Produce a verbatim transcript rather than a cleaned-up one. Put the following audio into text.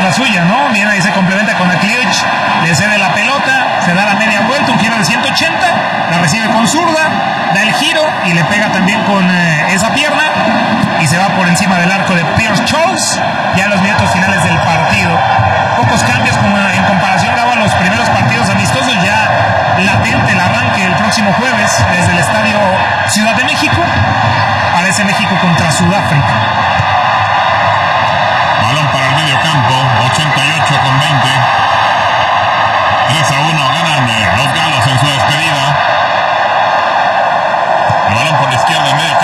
la suya, ¿no? Bien, ahí se complementa con Aklievich, le cede la pelota, se da la media vuelta, un giro de ciento ochenta, la recibe con zurda, da el giro y le pega también con eh, esa pierna y se va por encima del arco de Pierce Charles, ya en los minutos finales del partido. Pocos cambios como en comparación a los primeros partidos amistosos, ya latente el arranque el próximo jueves desde el Estadio Ciudad de México para ese México contra Sudáfrica.